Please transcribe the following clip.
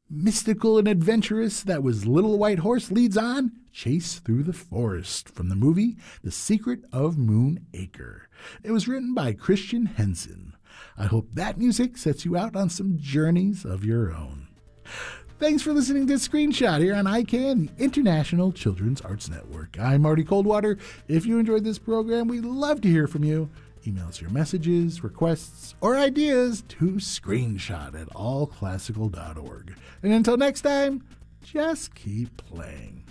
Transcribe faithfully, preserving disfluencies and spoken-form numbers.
Mystical and adventurous, that was Little White Horse leads on Chase Through the Forest from the movie The Secret of Moon Acre. It was written by Christian Henson. I hope that music sets you out on some journeys of your own. Thanks for listening to Screenshot here on I CAN, the International Children's Arts Network. I'm Marty Coldwater. If you enjoyed this program, we'd love to hear from you. Email us your messages, requests, or ideas to screenshot at all classical dot org. And until next time, just keep playing.